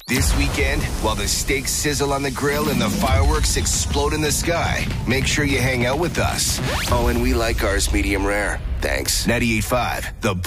This weekend, while the steaks sizzle on the grill and the fireworks explode in the sky, make sure you hang out with us. Oh, and we like ours medium rare. Thanks. 98.5, The